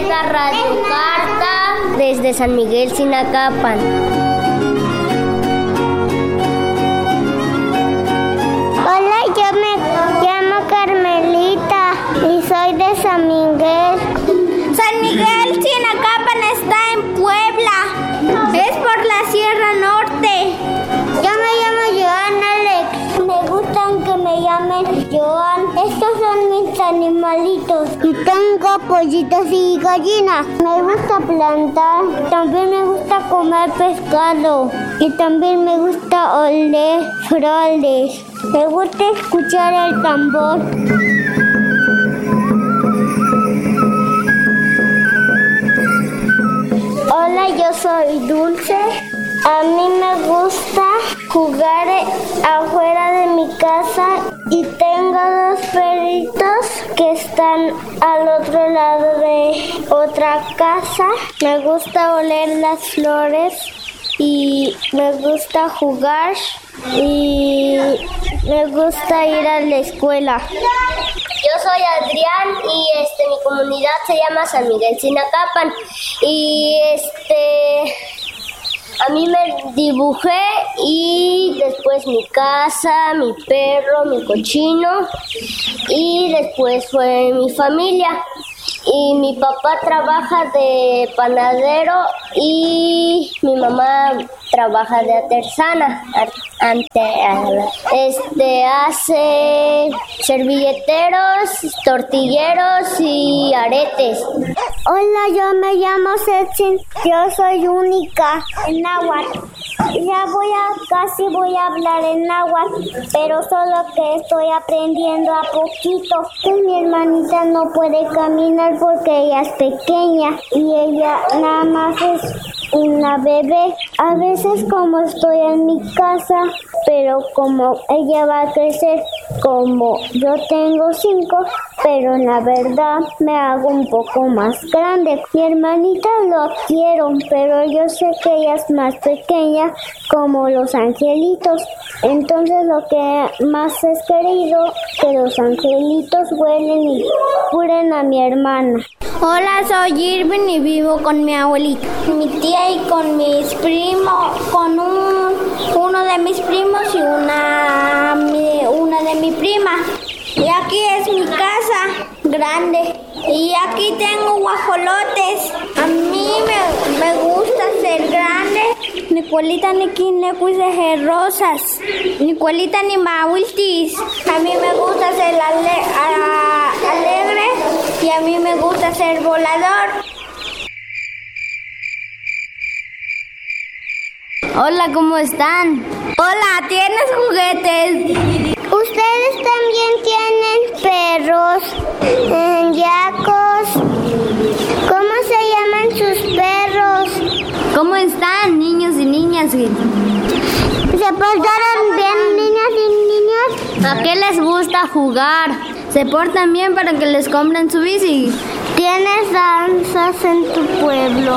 llega Radio Carta desde San Miguel, Sinacapan. Hola, yo me llamo Carmelita y soy de San Miguel. San Miguel, Sinacapan está en Puebla. Es por la Sierra Norte. Yo me llamo Joan Alex. Me gustan que me llamen Joan. Estos son mis animalitos. Y tengo pollitos y gallinas. Me gusta plantar. También me gusta comer pescado. Y también me gusta oler flores. Me gusta escuchar el tambor. Hola, yo soy Dulce. A mí me gusta jugar afuera de mi casa y tengo dos perritos que están al otro lado de otra casa. Me gusta oler las flores y me gusta jugar y me gusta ir a la escuela. Yo soy Adrián y mi comunidad se llama San Miguel, Sinacapan. Y a mí me dibujé y después mi casa, mi perro, mi cochino y después fue mi familia. Y mi papá trabaja de panadero y mi mamá trabaja de artesana. Hace servilleteros, tortilleros y aretes. Hola, yo me llamo Setsin. Yo soy única en náhuatl. Casi voy a hablar en náhuatl, pero solo que estoy aprendiendo a poquito. Mi hermanita no puede caminar porque ella es pequeña y ella nada más es una bebé. A veces como estoy en mi casa, pero como ella va a crecer, como yo tengo 5, pero en la verdad me hago un poco más grande. Mi hermanita lo quiero, pero yo sé que ella es más pequeña como los angelitos. Entonces lo que más es querido que los angelitos huelen y curen a mi hermana. Hola, soy Irving y vivo con mi abuelita, mi tía y con mis primos, con uno de mis primos y una de mi prima. Y aquí es mi casa grande y aquí tengo guajolotes. A mí me gusta ser grande. Nicolita ni quise rosas. Nicolita ni maultis. A mí me gusta ser alegre y a mí me gusta ser volador. Hola, ¿cómo están? Hola, ¿tienes juguetes? ¿Ustedes también tienen perros, yacos? ¿Cómo se llaman sus perros? ¿Cómo están, niños y niñas? ¿Se portaron bien, niñas y niños? ¿A qué les gusta jugar? ¿Se portan bien para que les compren su bici? ¿Tienes danzas en tu pueblo?